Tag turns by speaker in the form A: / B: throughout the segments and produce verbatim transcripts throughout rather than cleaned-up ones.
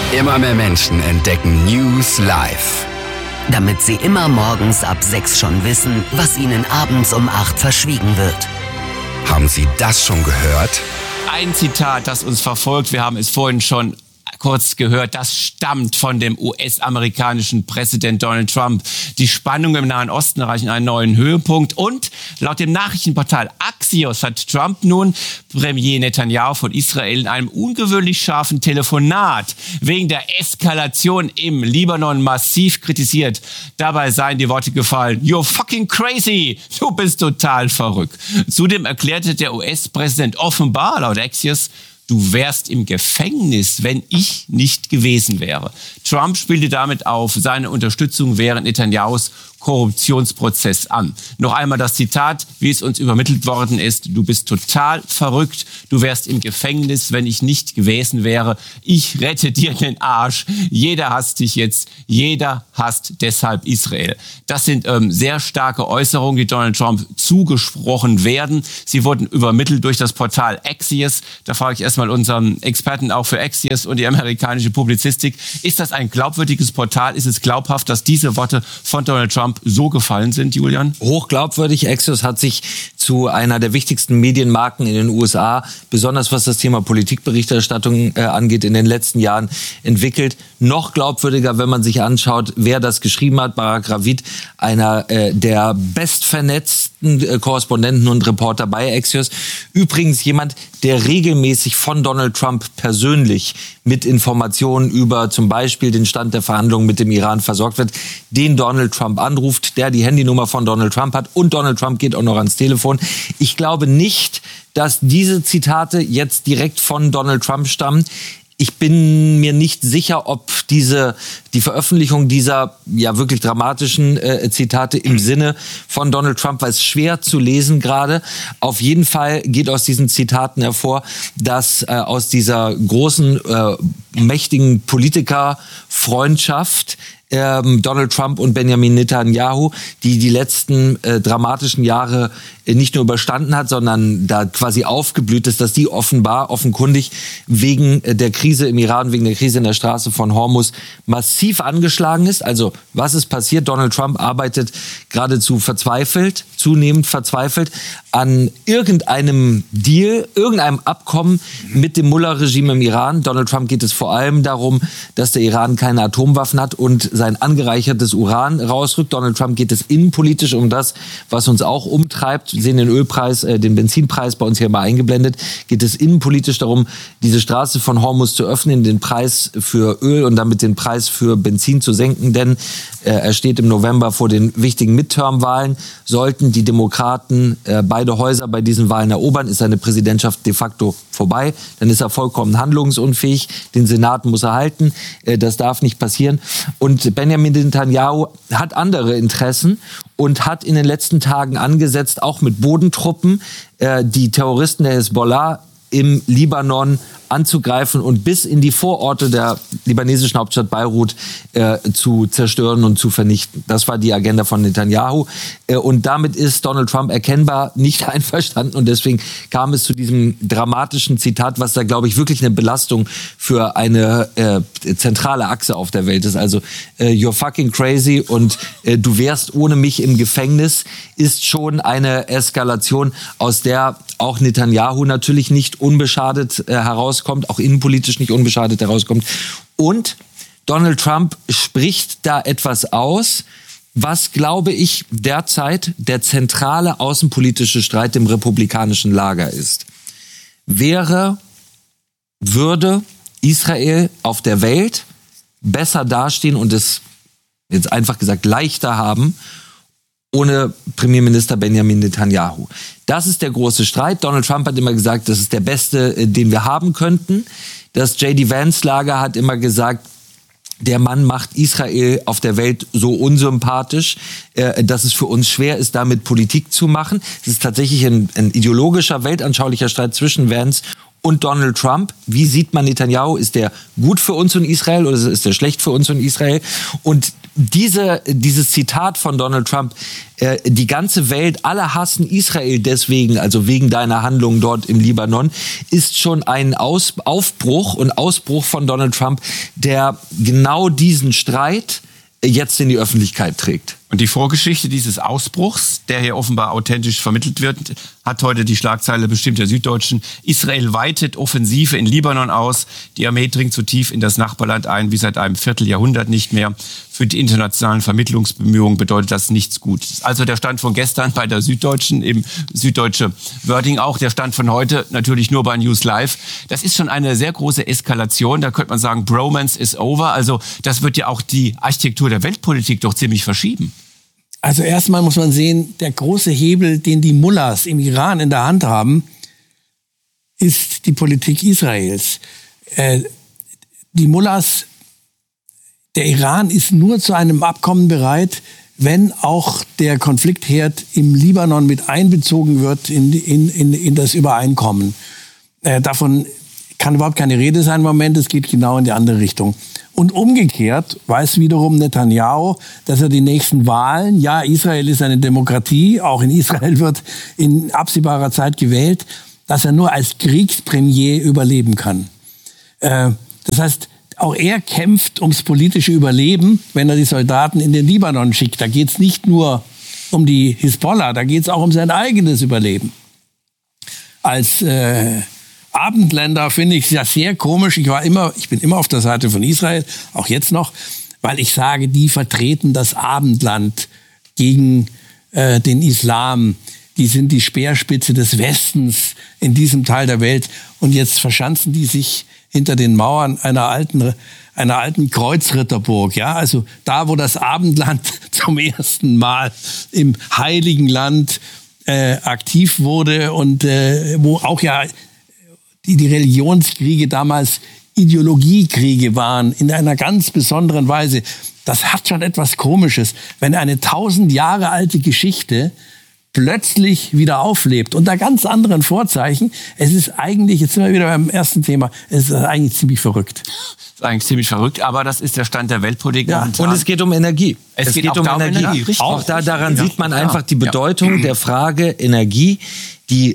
A: Immer mehr Menschen entdecken News live.
B: Damit sie immer morgens ab sechs schon wissen, was ihnen abends um acht verschwiegen wird.
A: Haben Sie das schon gehört?
C: Ein Zitat, das uns verfolgt, wir haben es vorhin schon kurz gehört, das stammt von dem U S-amerikanischen Präsident Donald Trump. Die Spannungen im Nahen Osten erreichen einen neuen Höhepunkt und laut dem Nachrichtenportal Axios hat Trump nun Premier Netanyahu von Israel in einem ungewöhnlich scharfen Telefonat wegen der Eskalation im Libanon massiv kritisiert. Dabei seien die Worte gefallen: "You're fucking crazy", du bist total verrückt. Zudem erklärte der U S-Präsident offenbar laut Axios: "Du wärst im Gefängnis, wenn ich nicht gewesen wäre." Trump spielte damit auf seine Unterstützung während Netanyahus Korruptionsprozess an. Noch einmal das Zitat, wie es uns übermittelt worden ist: "Du bist total verrückt, du wärst im Gefängnis, wenn ich nicht gewesen wäre. Ich rette dir den Arsch. Jeder hasst dich jetzt, jeder hasst deshalb Israel." Das sind ähm, sehr starke Äußerungen, die Donald Trump zugesprochen werden. Sie wurden übermittelt durch das Portal Axios. Da frage ich erstmal unseren Experten auch für Axios und die amerikanische Publizistik: Ist das ein glaubwürdiges Portal? Ist es glaubhaft, dass diese Worte von Donald Trump so gefallen sind, Julian?
D: Hochglaubwürdig. Axios hat sich zu einer der wichtigsten Medienmarken in den U S A, besonders was das Thema Politikberichterstattung äh, angeht, in den letzten Jahren entwickelt. Noch glaubwürdiger, wenn man sich anschaut, wer das geschrieben hat. Barak Ravid, einer äh, der bestvernetzten äh, Korrespondenten und Reporter bei Axios. Übrigens jemand, der regelmäßig von Donald Trump persönlich mit Informationen über zum Beispiel den Stand der Verhandlungen mit dem Iran versorgt wird, den Donald Trump anruft, der die Handynummer von Donald Trump hat, und Donald Trump geht auch noch ans Telefon. Ich glaube nicht, dass diese Zitate jetzt direkt von Donald Trump stammen. Ich bin mir nicht sicher, ob diese, die Veröffentlichung dieser ja wirklich dramatischen äh, Zitate im Sinne von Donald Trump, weil es schwer zu lesen gerade. Auf jeden Fall geht aus diesen Zitaten hervor, dass äh, aus dieser großen, äh, mächtigen Politikerfreundschaft ähm, Donald Trump und Benjamin Netanyahu, die die letzten äh, dramatischen Jahre äh, nicht nur überstanden hat, sondern da quasi aufgeblüht ist, dass die offenbar, offenkundig wegen äh, der Krise im Iran, wegen der Krise in der Straße von Hormuz massiv angeschlagen ist. Also was ist passiert? Donald Trump arbeitet geradezu verzweifelt, zunehmend verzweifelt an irgendeinem Deal, irgendeinem Abkommen mit dem Mullah-Regime im Iran. Donald Trump geht es vor allem darum, dass der Iran keine Atomwaffen hat und sein angereichertes Uran rausrückt. Donald Trump geht es innenpolitisch um das, was uns auch umtreibt. Wir sehen den Ölpreis, äh, den Benzinpreis bei uns hier mal eingeblendet. Geht es innenpolitisch darum, diese Straße von Hormuz zu öffnen, den Preis für Öl und damit den Preis für Benzin zu senken. Denn äh, er steht im November vor den wichtigen Midterm-Wahlen. Sollten die Demokraten äh, beide Häuser bei diesen Wahlen erobern, ist seine Präsidentschaft de facto vorbei. Dann ist er vollkommen handlungsunfähig. Den Senat muss er halten. Äh, das darf nicht passieren. Und Benjamin Netanyahu hat andere Interessen und hat in den letzten Tagen angesetzt, auch mit Bodentruppen, äh, die Terroristen der Hezbollah im Libanon anzugreifen und bis in die Vororte der libanesischen Hauptstadt Beirut äh, zu zerstören und zu vernichten. Das war die Agenda von Netanyahu. Äh, und damit ist Donald Trump erkennbar nicht einverstanden. Und deswegen kam es zu diesem dramatischen Zitat, was da, glaube ich, wirklich eine Belastung für eine äh, zentrale Achse auf der Welt ist. Also äh, you're fucking crazy und äh, du wärst ohne mich im Gefängnis, ist schon eine Eskalation, aus der auch Netanyahu natürlich nicht unbeschadet äh, herauskommt, auch innenpolitisch nicht unbeschadet herauskommt. Und Donald Trump spricht da etwas aus, was, glaube ich, derzeit der zentrale außenpolitische Streit im republikanischen Lager ist. Wäre, würde Israel auf der Welt besser dastehen und es, jetzt einfach gesagt, leichter haben, ohne Premierminister Benjamin Netanyahu? Das ist der große Streit. Donald Trump hat immer gesagt, das ist der beste, den wir haben könnten. Das J D Vance-Lager hat immer gesagt, der Mann macht Israel auf der Welt so unsympathisch, äh, dass es für uns schwer ist, damit Politik zu machen. Es ist tatsächlich ein, ein ideologischer, weltanschaulicher Streit zwischen Vance und Donald Trump. Wie sieht man Netanyahu? Ist der gut für uns und Israel oder ist der schlecht für uns und Israel? Und diese, dieses Zitat von Donald Trump, äh, die ganze Welt, alle hassen Israel deswegen, also wegen deiner Handlungen dort im Libanon, ist schon ein Aus, Aufbruch und Ausbruch von Donald Trump, der genau diesen Streit jetzt in die Öffentlichkeit trägt.
C: Und die Vorgeschichte dieses Ausbruchs, der hier offenbar authentisch vermittelt wird, hat heute die Schlagzeile bestimmt der Süddeutschen. Israel weitet Offensive in Libanon aus. Die Armee dringt so tief in das Nachbarland ein wie seit einem Vierteljahrhundert nicht mehr. Für die internationalen Vermittlungsbemühungen bedeutet das nichts Gutes. Also der Stand von gestern bei der Süddeutschen, im Süddeutsche Wording auch. Der Stand von heute natürlich nur bei News Live. Das ist schon eine sehr große Eskalation. Da könnte man sagen, Bromance is over. Also das wird ja auch die Architektur der Weltpolitik doch ziemlich verschieben.
E: Also erstmal muss man sehen, der große Hebel, den die Mullahs im Iran in der Hand haben, ist die Politik Israels. Äh, die Mullahs, der Iran ist nur zu einem Abkommen bereit, wenn auch der Konfliktherd im Libanon mit einbezogen wird in, in, in, in das Übereinkommen. Äh, davon kann überhaupt keine Rede sein im Moment, es geht genau in die andere Richtung. Und umgekehrt weiß wiederum Netanyahu, dass er die nächsten Wahlen, ja, Israel ist eine Demokratie, auch in Israel wird in absehbarer Zeit gewählt, dass er nur als Kriegspremier überleben kann. Äh, das heißt, auch er kämpft ums politische Überleben, wenn er die Soldaten in den Libanon schickt. Da geht es nicht nur um die Hisbollah, da geht es auch um sein eigenes Überleben. Als äh, Abendländer finde ich es ja sehr komisch. Ich war immer, ich bin immer auf der Seite von Israel, auch jetzt noch, weil ich sage, die vertreten das Abendland gegen äh, den Islam. Die sind die Speerspitze des Westens in diesem Teil der Welt. Und jetzt verschanzen die sich hinter den Mauern einer alten, einer alten Kreuzritterburg. Ja, also da, wo das Abendland zum ersten Mal im Heiligen Land äh, aktiv wurde und äh, wo auch ja die, die Religionskriege damals Ideologiekriege waren, in einer ganz besonderen Weise. Das hat schon etwas Komisches, wenn eine tausend Jahre alte Geschichte plötzlich wieder auflebt, unter ganz anderen Vorzeichen. Es ist eigentlich, jetzt sind wir wieder beim ersten Thema, es ist eigentlich ziemlich verrückt.
C: Das ist eigentlich ziemlich verrückt, aber das ist der Stand der Weltpolitik.
D: Ja. Und es geht um Energie.
C: Es, es geht, geht um Energie. Energie.
D: Ja, auch da daran ja. sieht man einfach die Bedeutung ja. der Frage Energie, die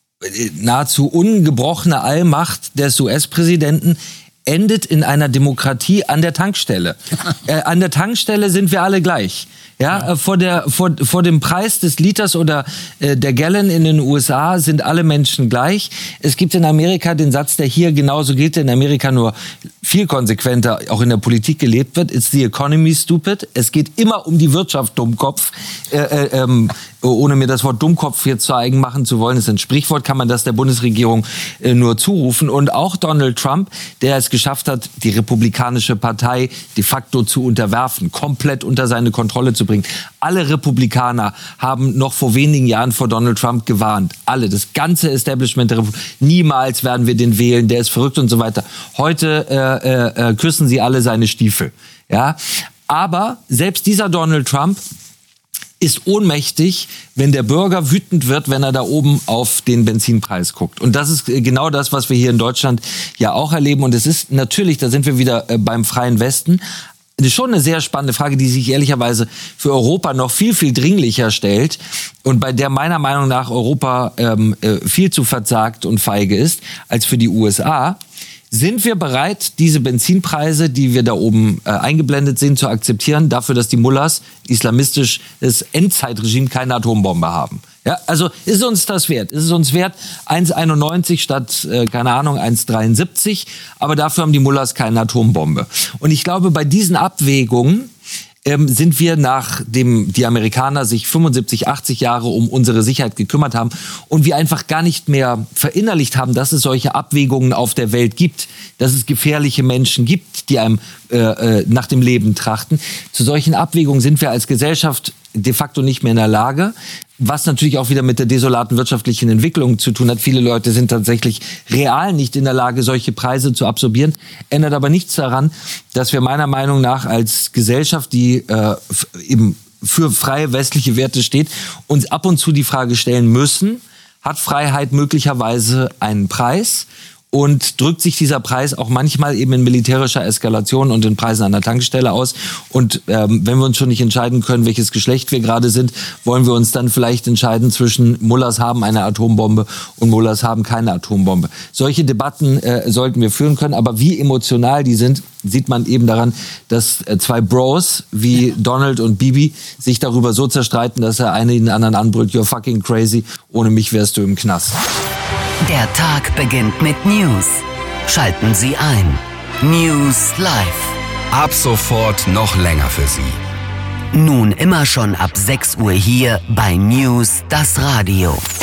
D: nahezu ungebrochene Allmacht des U S-Präsidenten endet in einer Demokratie an der Tankstelle. äh, an der Tankstelle sind wir alle gleich. Ja, ja. Äh, vor der vor vor dem Preis des Liters oder äh, der Gallon in den U S A sind alle Menschen gleich. Es gibt in Amerika den Satz, der hier genauso gilt, der in Amerika nur viel konsequenter auch in der Politik gelebt wird: It's the economy, stupid. Es geht immer um die Wirtschaft, Dummkopf. Äh, äh, ähm, ohne mir das Wort Dummkopf jetzt zu eigen machen zu wollen, ist ein Sprichwort, kann man das der Bundesregierung äh, nur zurufen. Und auch Donald Trump, der es geschafft hat, die Republikanische Partei de facto zu unterwerfen, komplett unter seine Kontrolle zu bringen. Alle Republikaner haben noch vor wenigen Jahren vor Donald Trump gewarnt. Alle, das ganze Establishment der Republik. Niemals werden wir den wählen, der ist verrückt und so weiter. Heute äh, äh, küssen sie alle seine Stiefel. Ja? Aber selbst dieser Donald Trump ist ohnmächtig, wenn der Bürger wütend wird, wenn er da oben auf den Benzinpreis guckt. Und das ist genau das, was wir hier in Deutschland ja auch erleben. Und es ist natürlich, da sind wir wieder beim Freien Westen, das ist schon eine sehr spannende Frage, die sich ehrlicherweise für Europa noch viel, viel dringlicher stellt und bei der meiner Meinung nach Europa ähm, viel zu verzagt und feige ist als für die U S A. Sind wir bereit, diese Benzinpreise, die wir da oben äh, eingeblendet sehen, zu akzeptieren, dafür, dass die Mullahs, islamistisches Endzeitregime, keine Atombombe haben? Ja, also ist uns das wert? Ist es uns wert, eins Komma einundneunzig statt, äh, keine Ahnung, eins Komma dreiundsiebzig, aber dafür haben die Mullahs keine Atombombe. Und ich glaube, bei diesen Abwägungen ähm, sind wir, nachdem die Amerikaner sich fünfundsiebzig, achtzig Jahre um unsere Sicherheit gekümmert haben und wir einfach gar nicht mehr verinnerlicht haben, dass es solche Abwägungen auf der Welt gibt, dass es gefährliche Menschen gibt, die einem äh, nach dem Leben trachten. Zu solchen Abwägungen sind wir als Gesellschaft de facto nicht mehr in der Lage, was natürlich auch wieder mit der desolaten wirtschaftlichen Entwicklung zu tun hat. Viele Leute sind tatsächlich real nicht in der Lage, solche Preise zu absorbieren. Ändert aber nichts daran, dass wir meiner Meinung nach als Gesellschaft, die äh, eben für freie westliche Werte steht, uns ab und zu die Frage stellen müssen: Hat Freiheit möglicherweise einen Preis? und drückt sich dieser Preis auch manchmal eben in militärischer Eskalation und in Preisen an der Tankstelle aus. Und ähm, wenn wir uns schon nicht entscheiden können, welches Geschlecht wir gerade sind, wollen wir uns dann vielleicht entscheiden zwischen Mullahs haben eine Atombombe und Mullahs haben keine Atombombe. Solche Debatten äh, sollten wir führen können, aber wie emotional die sind, sieht man eben daran, dass äh, zwei Bros wie Donald und Bibi sich darüber so zerstreiten, dass der eine den anderen anbrüllt, you're fucking crazy, ohne mich wärst du im Knast.
B: Der Tag beginnt mit News. Schalten Sie ein. News Live.
A: Ab sofort noch länger für Sie.
B: Nun immer schon ab sechs Uhr hier bei News das Radio.